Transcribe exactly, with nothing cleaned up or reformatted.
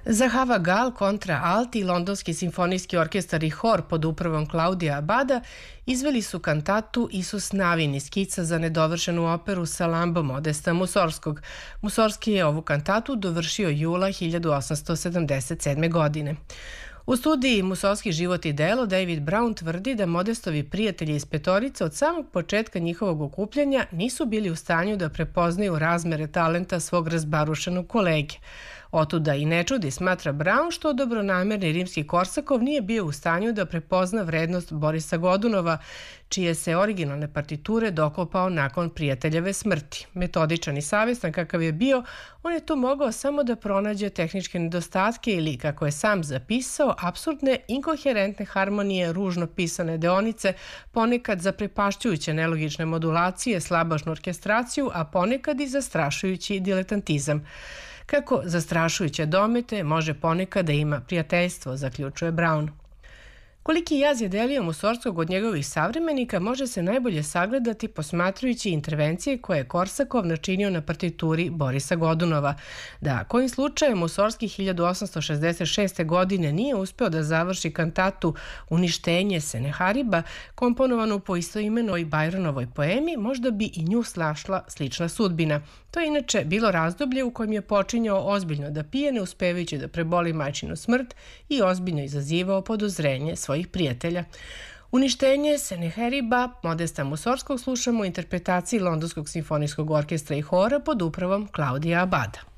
Zahava Gal, kontra alt i Londonski simfonijski orkestar i hor pod upravom Claudia Abada izveli su kantatu Isus Navin iz skica za nedovršenu operu Salambo Modesta Musorskog. Musorski je ovu kantatu dovršio jula hiljadu osamsto sedamdeset sedme. godine. U studiji Musorski život i delo David Brown tvrdi da Modestovi prijatelji iz petorice od samog početka njihovog okupljanja nisu bili u stanju da prepoznaju razmere talenta svog razbarušenog kolege. Otuda i ne čudi, smatra Brown, što dobronamerni rimski Korsakov nije bio u stanju da prepozna vrednost Borisa Godunova, čije se originalne partiture dokopao nakon prijateljeve smrti. Metodičan i savjestan kakav je bio, on je to mogao samo da pronađe tehničke nedostatke ili, kako je sam zapisao, apsurdne, inkoherentne harmonije, ružno pisane deonice, ponekad zaprepašćujuće nelogične modulacije, slabašnu orkestraciju, a ponekad i zastrašujući diletantizam. Kako zastrašujuće domete može ponekad da ima prijateljstvo, zaključuje Brown. Koliki jaz je delio Musorskog od njegovih savremenika može se najbolje sagledati posmatrajući intervencije koje je Korsakov načinio na partituri Borisa Godunova. Da, kojim slučajem Musorski hiljadu osamsto šezdeset šeste. godine nije uspeo da završi kantatu Uništenje Senehariba, komponovanu po istoimenoj Bajronovoj poemi, možda bi i nju slašla slična sudbina. To je inače bilo razdoblje u kojem je počinjao ozbiljno da pije, ne uspevajući da preboli majčinu smrt i ozbiljno izazivao podozrenje svojih prijatelja. Uništenje Seneheriba Modesta Musorskog slušamo u interpretaciji Londonskog simfonijskog orkestra i hora pod upravom Claudia Abada.